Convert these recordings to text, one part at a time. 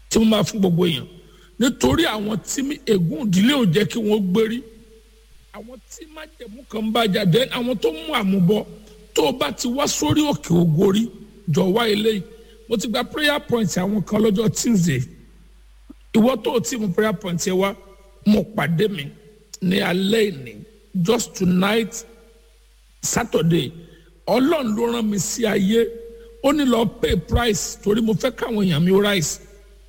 tí mo máa fún gbogbo èèyàn nítorí àwọn tí ègún ìdílé ò jẹ́ kí wọ́n gbérí àwọn tí májẹ̀mú kan bá jáde àwọn tó mú àmúbọ tó o bá ti wá sórí òkè ògórí jọ wá eléyìí mo ti gba prayer point àwọn kan lọ́jọ́ Tuesday ìwọ tó o ti mú prayer point yẹn wá mo pàdé mi ní alẹ́ ìní just tonight Saturday Ọlọ́run ló rán mi sí ayé ó ní lọ pay price torí mo fẹ́ káwọn èèyàn mi ó rise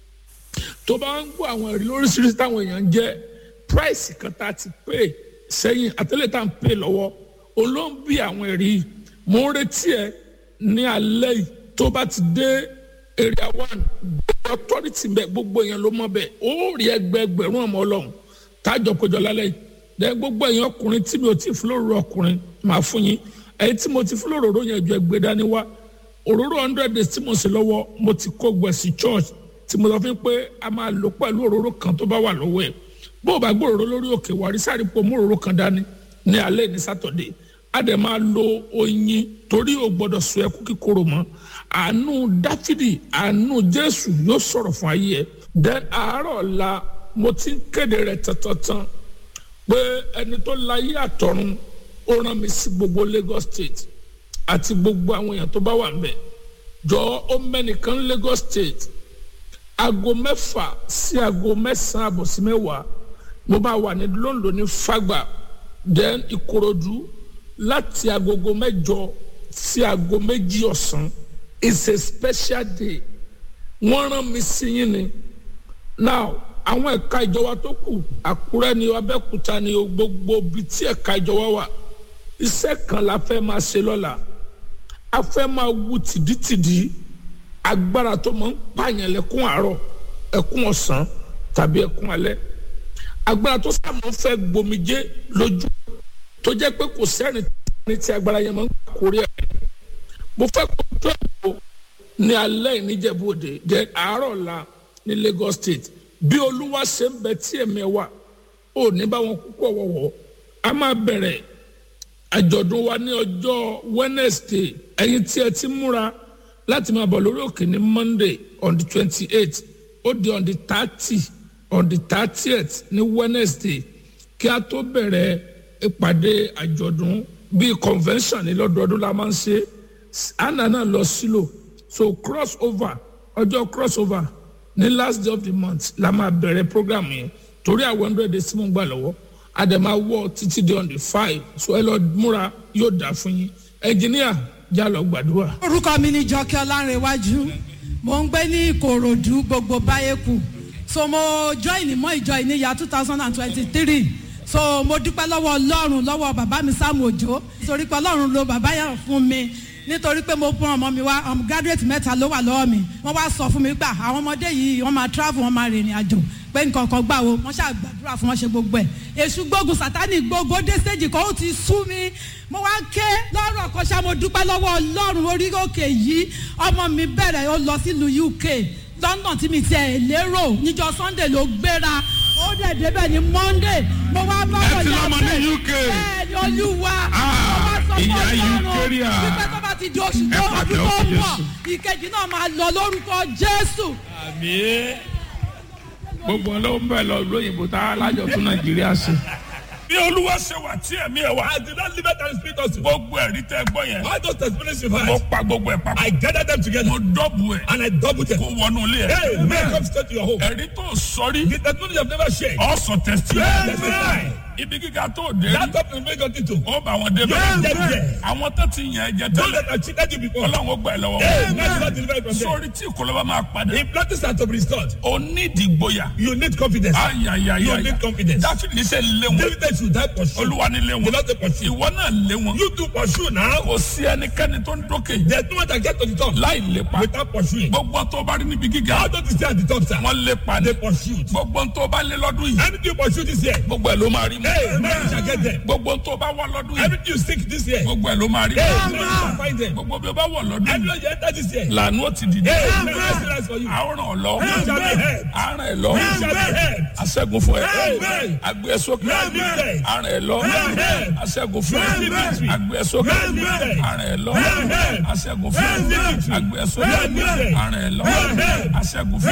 tó bá ń gbọ́ àwọn ẹ̀rí lóríṣiríṣi táwọn èèyàn ń jẹ́ price kan tá a ti pay sẹ́yìn àtẹ́lẹ̀ tá à ń pay lọ́wọ́ olóńbí àwọn ẹ̀rí mo ń retí ẹ ní alẹ́ yìí tó bá ti dé area 1 authority bẹ gbogbo èèyàn ló mọ̀ bẹ́ẹ̀ ó rí ẹgbẹẹgbẹ̀rún ọmọ Ọlọ́run tájọ péjọ lálẹ́ yìí dẹ gbogbo èèyàn ọkùnrin tí mi ò tí ì fúlòrò ọkùnrin máa fún yín ẹ̀yin tí mo ti fúlòrò òróró yẹn ju ẹgbẹ́ dání wá òróró 100 days tí mo sì lọ́wọ́ mo ti kó gbẹ̀sì church tí mo sọ fún pé a máa lò pẹ̀lú òróró kan tó bá wà lọ́wọ́ ẹ̀ bó o bá gbé òróró lórí òkè wàrí sáré pò mú òróró kan dání ní alẹ́ ní Saturday a dẹ̀ máa lo oyin torí o gbọ́dọ̀ sọ ẹkú kíkorò mọ́ àánú Dáfídì àánú Jésù yóò sọ̀rọ̀ fún ayé ẹ̀ then àárọ̀ ọ̀la mo ti ń kéde rẹ̀ tọ̀tọ̀tàn pé ẹni tó láyé àtọ̀run ó rán mi sí gbogbo Lagos State àti gbogbo àwọn èèyàn tó bá wà ńbẹ̀ jọ ó mẹ́nìkan Lagos State aago 6 sí aago 9 àbọ̀ sí 10 mo bá wà ní London ní Fagba then Ìkòròdú láti agogo 8 sí aago 2 ọ̀sán it's a special day wọ́n rán mi sí yín ni now àwọn ẹ̀ka ìjọba tó kù Àkúrẹ́ ni Abẹ́òkúta ni gbogbo bíi tí ẹ̀ka ìjọba wà iṣẹ́ kan la fẹ́ máa ṣe lọ́la a fẹ́ máa wú tìdítìdí agbára tó máa ń pààyàn lẹ́kún àárọ̀ ẹkún ọ̀sán tàbí ẹkún alẹ́ agbára tó sàmọ́ fẹ́ gbomijé lójú tó jẹ́ pé kò sẹ́rìn tí agbára yẹn máa ń kórè ẹ̀ mo fẹ́ kó tó ẹ̀kọ́ ní alẹ́ ìníjẹ̀bú òde dẹ̀ àárọ̀ la ní Lagos State bí Olúwa ṣe ń bẹ tí ẹ̀mí wà ò ní bá wọn kúkú ọ̀wọ̀wọ̀ a máa bẹ̀rẹ̀ àjọ̀dún wa ní ọjọ́ Wednesday ẹ̀yin tí ẹ ti múra láti máa bọ̀ lórí òkè ní Monday on the 28th ó di on the 30th ní Wednesday kí a tó bẹ̀rẹ̀ ìpàdé àjọ̀dún bíi convention ní lọ́dọọdún la máa ń ṣe àná náà lọ sílò so cross over ọjọ́ cross over ní last day of the month la máa bẹ̀rẹ̀ program yẹn torí àwọn 100 days tí mo ń gbà lọ́wọ́ àdèmà wọ títí di on the 5 so ẹ lọ múra yóò dà fún yín ẹnjìníà já lọ gbàdúrà. orúkọ mi ni Jọkẹ́ Ọlárẹ̀wájú mo ń gbé ní Ìkòròdú gbogbo báyẹ̀kù so mo join mọ́ ìjọ ìníyà 2023 so mo dúpẹ́ lọ́wọ́ Ọlọ́run lọ́wọ́ bàbá mi Sam Òjó nítorí pé Ọlọ́run ló bàbá yẹn fún mi nítorí pé mo fún ọmọ mi wá graduate 3 ló wà lọ́wọ́ mi wọ́n wá sọ fún mi pé àwọn ọmọdé yìí wọ́n máa travel wọ́n máa rìnrìn àjò pé nǹkan kan gbà wo wọ́n ṣàgbàdúrà fún wọn ṣe gbogbo ẹ̀ èṣù gbógun Sátánì gbogbo dé stage kan ó ti sú mi mo wá ké lọ́rọ̀ kan ṣá mo dúpẹ́ lọ́wọ́ Ọlọ́run orí òkè yìí ọmọ mi bẹ̀rẹ̀ ó lọ sílùú UK London tí mi tiẹ̀ lérò níjọ́ Sunday ló gbéra ó dẹ̀ débẹ̀ ní Monday mo wá bá wọn jà bẹ́ẹ̀ ni Olúwa mo wá sọ fún Ọlọ́run wípé tó bá ti di oṣù tó ọdún tó ń bọ̀ ìkejì náà máa lọ lórúkọ Jésù. Àmín. Gbogbo ọlọ́run bẹ́ẹ̀ lọ lóyìnbó tá a lájọ fún Nàìjíríà ṣe. Bí Olúwa ṣe wà tí ẹ̀mí ẹ̀ wá. I did not leave it and speak us. Gbogbo ẹ̀rí tẹ́ gbọ́ yẹn. All those testimonies you've had. Mo pa gbogbo ẹ̀ papọ̀. I gathered them together. Mo dọ́bù ẹ̀. And I doubled them. Kó wọnú ilé ẹ̀. Hey, man, come straight to your home. Ẹ̀rí tó sọrí. The testimony you have never shared. Also testimony. Amen. Ibi gíga tó dé. That up in Vegas too. Ó bá wọn dé bẹ́ẹ̀. Àwọn tó ti yàn ẹ̀jẹ̀ tẹ́lẹ̀. Those that have cheated you before. Ọlọ́run ó gbà ẹ́ lọ́wọ́. Amen. Sórí tí ìkọlọ́ba máa padà. If nothing are to be restored. O need ìgboyà. You need confidence. You need confidence. Dáfídì ní sẹ́ lé wọn. David should die pursue. Olúwa ní lé wọn. The Lord dey pursue. Ìwọ náà lé wọn. You too pursue now. Kò sí ẹnikẹ́ni tó ń dókè. There is no one that get to the top. Láì lépa. Without pursuing. Gbogbo tó bá rí níbi gíga. How don't you stay at the top sir? Wọ́n lépa ní. They pursued. Gbogbo tó bá lé lọ́dún yìí. Anything you pursue this year. Gbogbo ẹ̀ ló máa rí mọ́. Amen. Gbogbo tó bá wà lọ́dún yìí. Everything you seek this year. Gbogbo ẹ̀ ló máa rí. Gbogbo bí o bá wọ̀ lọ́dún yìí. Everything you enter this year. Lànà ó ti dìde. Àwòrán ọ̀lọ́. Àrùn ẹ̀ lọ. Aṣẹ́gun fún ẹ. Àgbẹ̀ sókè. Àrùn ẹ̀ lọ. Aṣẹ́gun fún ẹ. Àgbẹ̀ sókè. Àrùn ẹ̀ lọ. Aṣẹ́gun fún ẹ. Àgbẹ̀ sókè. Àrùn ẹ̀ lọ. Aṣẹ́gun fún ẹ.